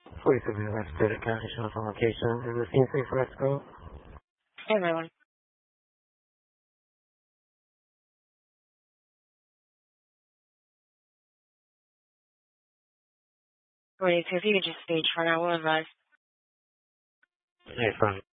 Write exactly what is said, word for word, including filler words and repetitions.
forty-seven West Third County, showing from location. Is the scene safe for us to go? Hey, everyone. forty-two, if you could just speech for now, we'll advise. Hey, fine.